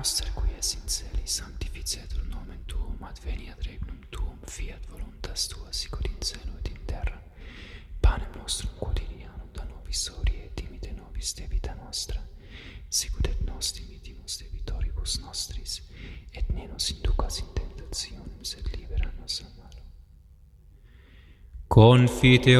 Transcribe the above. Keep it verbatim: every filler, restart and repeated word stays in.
noster qui es in celi, sanctificetur nomen tuum, adveniat regnum tuum, fiat voluntas tua sicut in cielo et in terra. Panem nostrum quotidianum da nobis hodie et dimite nobis debita nostra, sicut et nos dimitimus debitoribus nostris, et ne nos inducas in tentationem, sed libera nos a malo. Confiteor